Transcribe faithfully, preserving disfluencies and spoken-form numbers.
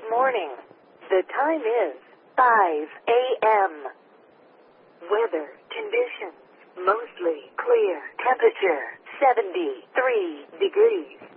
morning. The time is five a.m. Weather conditions, mostly clear. Temperature, seventy-three degrees.